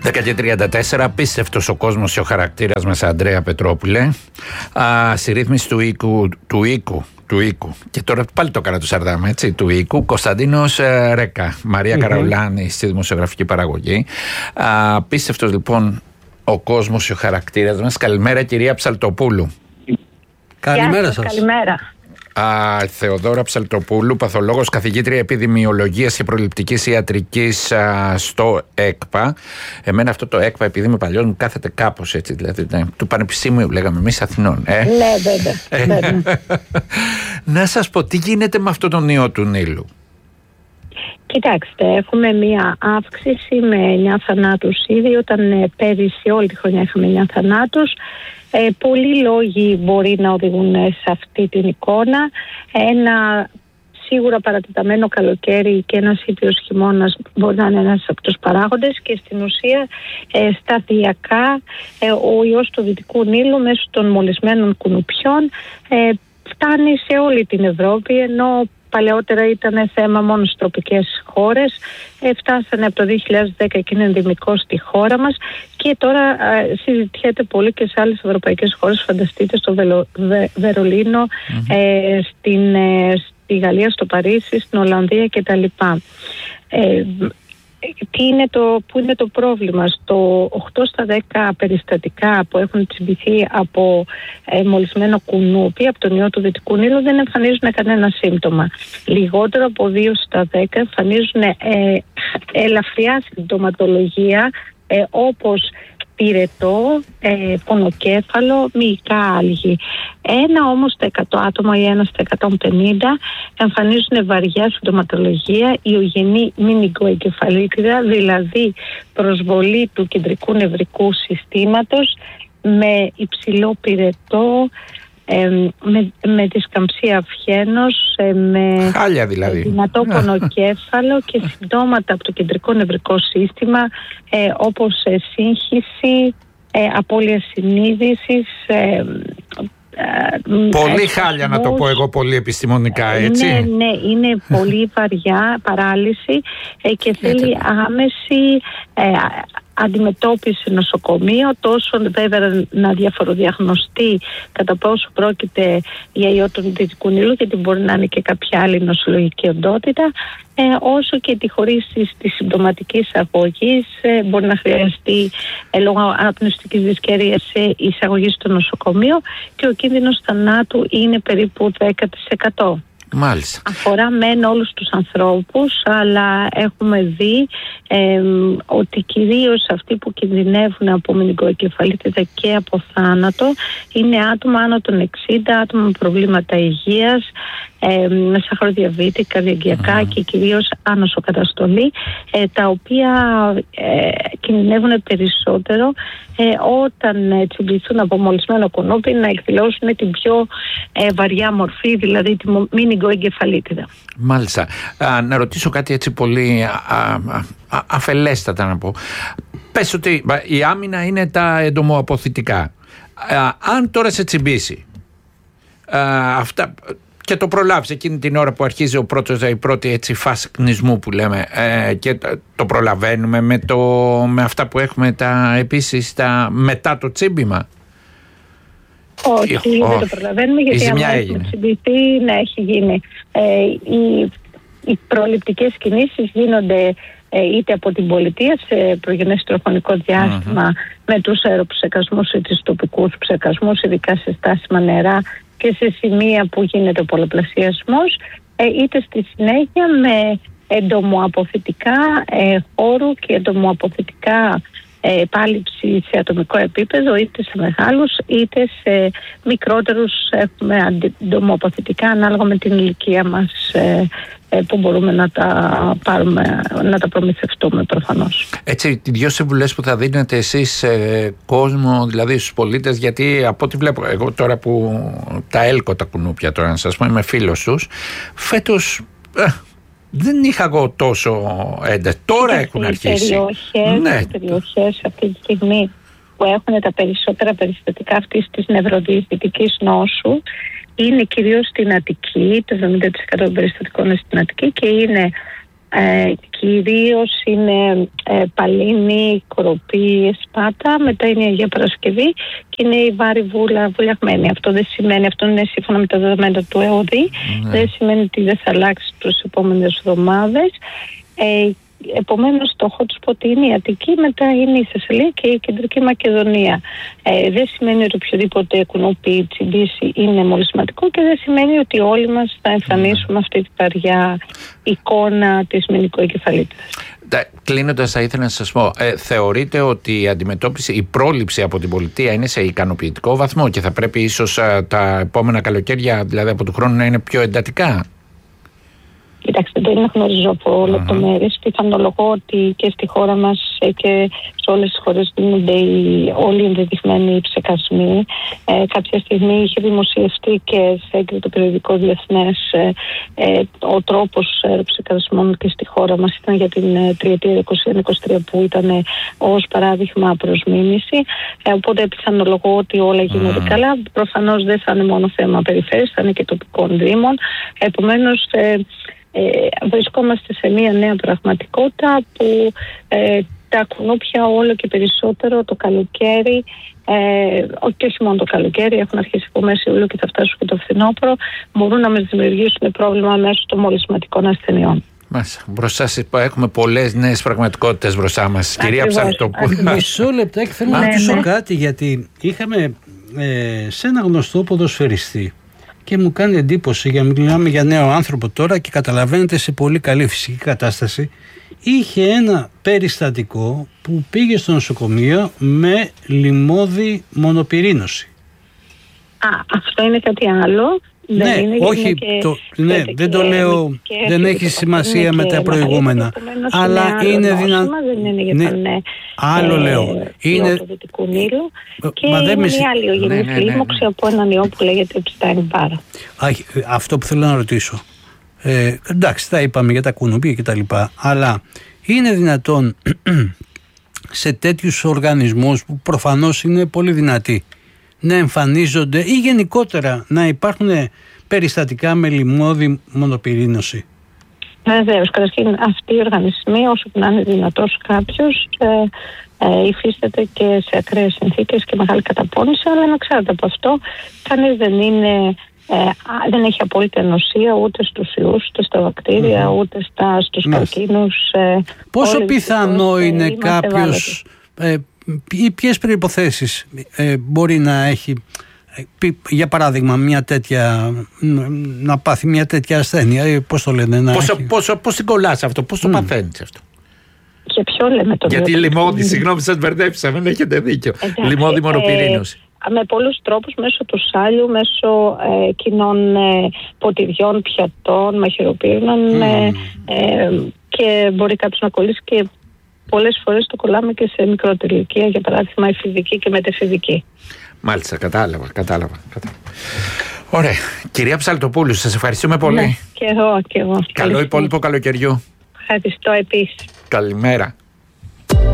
10:34, απίστευτος ο κόσμος και ο χαρακτήρας μας, Αντρέα Πετρόπουλε. Στη ρύθμιση του οίκου. Και τώρα πάλι το έκανα του Σαρδάμ, έτσι, του οίκου. Κωνσταντίνος Ρέκα, Μαρία Καραουλάνη στη δημοσιογραφική παραγωγή. Απίστευτος λοιπόν ο κόσμος και ο χαρακτήρας μας. Καλημέρα, κυρία Ψαλτοπούλου. Καλημέρα σας. Καλημέρα. Θεοδόρα Ψαλτοπούλου, παθολόγος, καθηγήτρια επιδημιολογίας και προληπτικής ιατρικής στο ΕΚΠΑ. Εμένα αυτό το ΕΚΠΑ, επειδή είμαι παλιός, μου κάθεται κάπως έτσι, δηλαδή του Πανεπιστήμιου λέγαμε εμείς Αθηνών. Ναι, βέβαια. Να σας πω, τι γίνεται με αυτόν τον ιό του Νείλου? Κοιτάξτε, έχουμε μία αύξηση με 9 θανάτους ήδη, όταν πέρυσι όλη τη χρονιά είχαμε 9 θανάτους. Πολλοί λόγοι μπορεί να οδηγούν σε αυτή την εικόνα. Ένα σίγουρα παρατεταμένο καλοκαίρι και ένας ήπιος χειμώνας μπορεί να είναι ένας από τους παράγοντες, και στην ουσία σταδιακά ο ιός του Δυτικού Νείλου μέσω των μολυσμένων κουνουπιών φτάνει σε όλη την Ευρώπη, ενώ παλαιότερα ήταν θέμα μόνο στις τροπικές χώρες. Φτάσανε από το 2010 και είναι ενδημικό στη χώρα μας, και τώρα συζητιέται πολύ και σε άλλες ευρωπαϊκές χώρες. Φανταστείτε στο Βερολίνο, στη Γαλλία, στο Παρίσι, στην Ολλανδία κτλ. Πού είναι το πρόβλημα? Στο 8 στα 10 περιστατικά που έχουν τσιμπηθεί από μολυσμένο κουνούπι από τον ιό του Δυτικού Νείλου δεν εμφανίζουν κανένα σύμπτωμα. Λιγότερο από 2 στα 10 εμφανίζουν ελαφριά συμπτωματολογία, όπως πυρετό, πονοκέφαλο, μυϊκά άλγη. Ένα όμως στα 100 άτομα ή 1 στα 150 εμφανίζουν βαριά συμπτωματολογία, ιογενή μηνυγκοεγκεφαλίτιδα, δηλαδή προσβολή του κεντρικού νευρικού συστήματος με υψηλό πυρετό, με δισκαμψία αυχένος, με χάλια δηλαδή, δυνατό πονοκέφαλο και συμπτώματα από το κεντρικό νευρικό σύστημα, όπως σύγχυση, απώλεια συνείδησης. Πολύ χάλια, να το πω εγώ πολύ επιστημονικά, έτσι. Ναι, είναι πολύ βαριά παράλυση και θέλει άμεση αντιμετώπιση σε νοσοκομείο, τόσο βέβαια να διαφοροδιαγνωστεί κατά πόσο πρόκειται για ιό του Δυτικού Νείλου, γιατί μπορεί να είναι και κάποια άλλη νοσολογική οντότητα, όσο και τη χωρίση της συμπτωματικής αγωγής. Μπορεί να χρειαστεί λόγω αναπνευστικής δυσκαιρίας εισαγωγή στο νοσοκομείο, και ο κίνδυνος θανάτου είναι περίπου 10%. Μάλιστα. Αφορά μεν όλους τους ανθρώπους, αλλά έχουμε δει ότι κυρίως αυτοί που κινδυνεύουν από μηνυγκοεγκεφαλίτιδα και από θάνατο είναι άτομα άνω των 60, άτομα με προβλήματα υγείας, με σαχαροδιαβήτη, καρδιαγγειακά και κυρίως άνοσοκαταστολή, τα οποία κινδυνεύουν περισσότερο όταν τσιμπηθούν από μολυσμένο κουνούπι να εκδηλώσουν την πιο βαριά μορφή, δηλαδή τη μηνυγκοεγκεφαλίτιδα. Μάλιστα. Να ρωτήσω κάτι έτσι πολύ αφελέστατα να πω. Πες ότι η άμυνα είναι τα εντομοαποθητικά. Αν τώρα σε τσιμπήσει αυτά και το προλάβεις εκείνη την ώρα που αρχίζει η πρώτη έτσι φάση κνισμού που λέμε, και το προλαβαίνουμε με αυτά που έχουμε επίσης μετά το τσίμπημα? Όχι, δεν το προλαβαίνουμε, γιατί αν έχουμε τσιμπηθεί, ναι, έχει γίνει. Οι προληπτικές κινήσεις γίνονται είτε από την πολιτεία σε προγενές τροχονικό διάστημα με τους αεροψεκασμούς ή τους τοπικούς ψεκασμούς, ειδικά σε στάσιμα νερά και σε σημεία που γίνεται ο πολλαπλασιασμός, είτε στη συνέχεια με εντομοαποθητικά χώρου και εντομοαποθητικά επάλυψη σε ατομικό επίπεδο, είτε σε μεγάλους είτε σε μικρότερους. Έχουμε εντομοαποθητικά ανάλογα με την ηλικία μας, που μπορούμε να τα πάρουμε, να τα προμηθευτούμε προφανώς. Έτσι, οι δύο συμβουλές που θα δίνετε εσείς σε κόσμο, δηλαδή στους πολίτες, γιατί από ό,τι βλέπω εγώ τώρα που τα έλκω τα κουνούπια, τώρα να σας πω, είμαι φίλος τους, φέτος δεν είχα εγώ τόσο ένταση. Τώρα έχουν αρχίσει. Οι περιοχές αυτή τη στιγμή που έχουν τα περισσότερα περιστατικά αυτής της νευροδιαιτητικής νόσου είναι κυρίως στην Αττική. Το 70% των περιστατικών είναι στην Αττική, και είναι Κυρίως είναι Παλίνη, Κοροπή, Εσπάτα, μετά είναι η Αγία Παρασκευή και είναι η Βάρη βουλιαγμένη. Αυτό δεν σημαίνει, αυτό είναι σύμφωνα με τα δεδομένα του ΕΟΔΗ, δεν σημαίνει ότι δεν θα αλλάξει τις επόμενες εβδομάδες. Επομένως το hot spot είναι η Αττική, μετά είναι η Θεσσαλία και η Κεντρική Μακεδονία. Δεν σημαίνει ότι οποιοδήποτε κουνούπι ή τσιμπήσει είναι μολυσματικό και δεν σημαίνει ότι όλοι μας θα εμφανίσουμε αυτή την βαριά εικόνα της μηνικοεγκεφαλίτιδας. Κλείνοντας, θα ήθελα να σας πω, θεωρείτε ότι η αντιμετώπιση, η πρόληψη από την πολιτεία είναι σε ικανοποιητικό βαθμό και θα πρέπει ίσως τα επόμενα καλοκαίρια, δηλαδή από του χρόνου, να είναι πιο εντατικά? Κοιτάξτε, δεν γνωρίζω από λεπτομέρειες. Πιθανολογώ ότι και στη χώρα μας και σε όλες τις χώρες γίνονται όλοι οι ενδεδειγμένοι ψεκασμοί. Κάποια στιγμή είχε δημοσιευτεί και σε έγκριτο περιοδικό διεθνές ο τρόπος ψεκασμών και στη χώρα μας ήταν για την τριετία 2021-2023 που ήταν ως παράδειγμα προς μίμηση. Οπότε πιθανολογώ ότι όλα γίνονται καλά. Προφανώς δεν θα είναι μόνο θέμα περιφέρειας, θα είναι και τοπικών δήμων. Επομένως, βρισκόμαστε σε μια νέα πραγματικότητα που τα κουνούπια όλο και περισσότερο το καλοκαίρι, και όχι μόνο το καλοκαίρι, έχουν αρχίσει από μέση Ιούλιο και θα φτάσουν και το φθινόπωρο, μπορούν να μας δημιουργήσουν πρόβλημα μέσω των μολυσματικών ασθενειών. Μπροστά σας έχουμε πολλές νέες πραγματικότητες μπροστά μας. Κυρία Ψαλτοπούλου. Μισό λεπτάκι, θέλω να ρωτήσω κάτι, γιατί είχαμε σε ένα γνωστό ποδοσφαιριστή και μου κάνει εντύπωση, για μιλάμε για νέο άνθρωπο τώρα και καταλαβαίνετε σε πολύ καλή φυσική κατάσταση, είχε ένα περιστατικό που πήγε στο νοσοκομείο με λιμώδη μονοπυρήνωση. Αυτό είναι κάτι άλλο. Ναι, όχι, δεν το λέω, δεν έχει σημασία με τα προηγούμενα, αλλά είναι δυνατόν. Άλλο λέω. Είναι του Δυτικού Νείλου και είναι μια αλλοιογενής λίμωξη από έναν ιό που λέγεται Epstein-Barr. Αυτό που θέλω να ρωτήσω. Εντάξει, τα είπαμε για τα κουνουπία και τα λοιπά, αλλά είναι δυνατόν σε τέτοιους οργανισμούς που προφανώς είναι πολύ δυνατοί να εμφανίζονται ή γενικότερα να υπάρχουν περιστατικά με λιμώδη μονοπυρήνωση? Βεβαίως, καταρχήν αυτοί οι οργανισμοί, όσο να είναι δυνατός κάποιος, υφίσταται και σε ακραίες συνθήκες και μεγάλη καταπώνηση, αλλά ανεξάρτητα από αυτό, κανείς δεν έχει απόλυτη ενωσία ούτε στους ιούς, ούτε στα βακτήρια, ούτε στους καρκίνους. Πόσο πιθανό είναι κάποιος ή ποιες προϋποθέσεις μπορεί να έχει, για παράδειγμα, μια τέτοια, να πάθει μια τέτοια ασθένεια, πώς το λένε, πώς την κολλάς αυτό, πώς το παθαίνεις αυτό? Και ποιο λέμε το? Γιατί λιμώδη, συγγνώμη, σας μπερδέψαμε, δεν έχετε δίκιο. Λιμώδη μονοπυρήνωση. Με πολλούς τρόπους, μέσω του σάλιου, μέσω κοινών ποτηριών, πιατών, μαχαιροπύρνων, και μπορεί κάποιος να κολλήσει και πολλές φορές το κολλάμε και σε μικρότερη ηλικία, για παράδειγμα εφηβική και μετεφηβική. Μάλιστα, κατάλαβα. Ωραία. Κυρία Ψαλτοπούλου, σας ευχαριστούμε πολύ. Ναι, και εγώ. Καλό υπόλοιπο καλοκαιριού. Ευχαριστώ επίσης. Καλημέρα.